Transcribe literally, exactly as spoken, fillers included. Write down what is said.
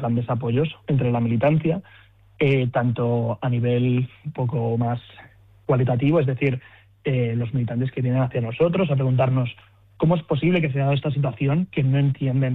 grandes apoyos entre la militancia, eh, tanto a nivel un poco más cualitativo, es decir, eh, los militantes que vienen hacia nosotros a preguntarnos cómo es posible que se haya dado esta situación, que no entienden